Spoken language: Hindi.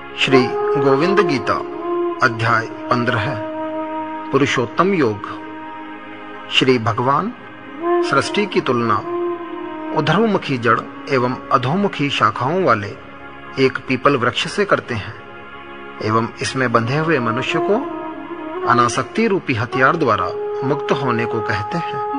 श्री गोविंद गीता अध्याय 15 पुरुषोत्तम योग। श्री भगवान सृष्टि की तुलना ऊर्ध्वमुखी जड़ एवं अधोमुखी शाखाओं वाले एक पीपल वृक्ष से करते हैं एवं इसमें बंधे हुए मनुष्य को अनासक्ति रूपी हथियार द्वारा मुक्त होने को कहते हैं।